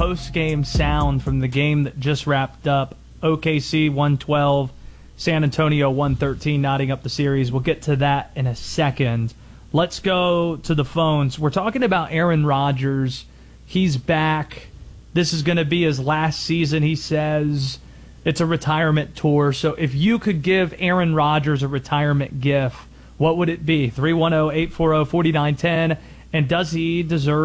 post-game sound from the game that just wrapped up. OKC 112, San Antonio 113, knotting up the series. We'll get to that in a second. Let's go to the phones. We're talking about Aaron Rodgers. He's back. This is going to be his last season, he says. It's a retirement tour. So if you could give Aaron Rodgers a retirement gift, what would it be? 310-840-4910. And does he deserve